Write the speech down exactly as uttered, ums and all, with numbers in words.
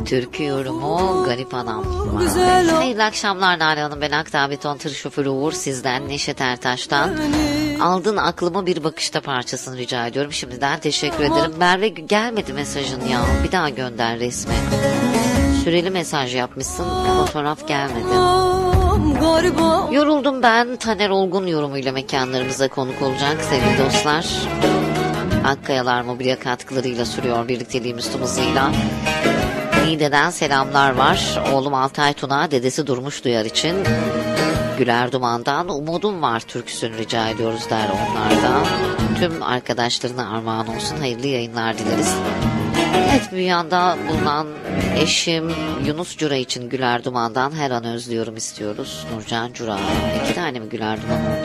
Türkü yorumu Garip Anam. Hayırlı akşamlar Nale Hanım. Ben Akdağ Beton Tır Şoförü Uğur sizden, Neşet Ertaş'tan. Aldın aklımı bir bakışta parçasını rica ediyorum. Şimdiden teşekkür ederim. Merve gelmedi mesajın ya. Bir daha gönder resmi. Süreli mesaj yapmışsın. Fotoğraf gelmedi. Yoruldum ben. Taner Olgun yorumuyla mekanlarımıza konuk olacak sevgili dostlar. Akkayalar mobilya katkılarıyla sürüyor birlikteliğimiz tüm hızıyla. Niğde'den selamlar var. Oğlum Altay Tuna, dedesi Durmuş Duyar için. Güler Duman'dan Umudum Var türküsünü rica ediyoruz der onlardan. Tüm arkadaşlarına armağan olsun. Hayırlı yayınlar dileriz. Evet, Büyüyan'da bulunan eşim Yunus Cura için Güler Duman'dan Her An Özlüyorum istiyoruz. Nurcan Cura. İki tane mi Güler Duman oldu?